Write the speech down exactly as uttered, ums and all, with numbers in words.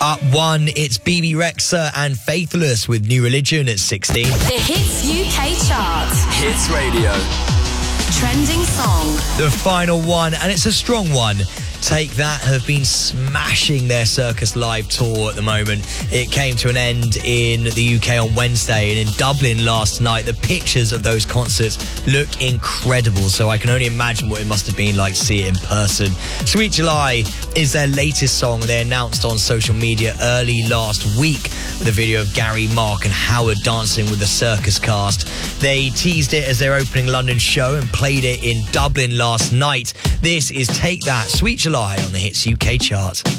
Up one, it's B B Rexha and Faithless with New Religion at sixteen. The Hits U K Chart. Hits Radio. Trending song. The final one, and it's a strong one. Take That have been smashing their Circus Live tour at the moment. It came to an end in the U K on Wednesday, and in Dublin last night. The pictures of those concerts look incredible, so I can only imagine what it must have been like to see it in person. Sweet July is their latest song. They announced on social media early last week with a video of Gary, Mark and Howard dancing with the circus cast. They teased it as their opening London show and played it in Dublin last night. This is Take That, Sweet July on the Hits U K Chart.